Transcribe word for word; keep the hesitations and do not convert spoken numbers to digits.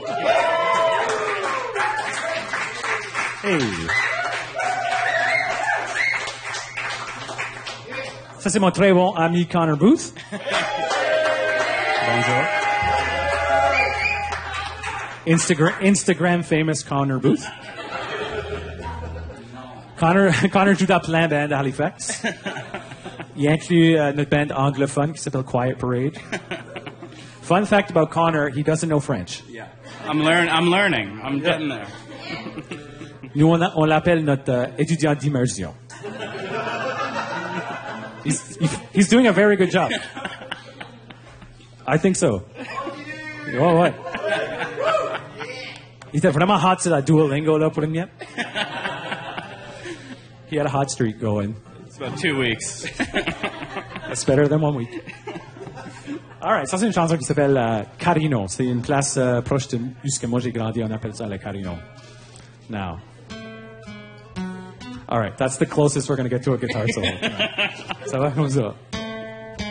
Hey. Ça, c'est mon très bon ami Connor Booth. Bonjour. Instagram, Instagram famous Connor Booth. Connor, Connor joue dans plein de bands à Halifax. Il inclut uh, notre band anglophone qui s'appelle Quiet Parade. Fun fact about Connor, he doesn't know French. Yeah, I'm learn. I'm learning. I'm yeah. getting there. Nous, on, a, on l'appelle notre uh, étudiant d'immersion. He's, he's doing a very good job. I think so. Oh, ouais. Il était vraiment hot sur la Duolingo là pour une minute. He had a hot streak going. It's about two weeks. That's better than one week. All right, ça c'est une chanson qui s'appelle uh, Carino. C'est une place uh, proche de où que moi j'ai grandi. On appelle ça le Carino. Now. All right, that's the closest we're going to get to a guitar solo. Ça va comme ça.